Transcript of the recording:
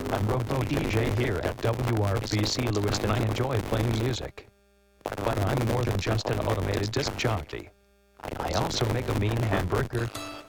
I'm Robo DJ here at WRBC Lewiston. I enjoy playing music. But I'm more than just an automated disc jockey. I also make a mean hamburger,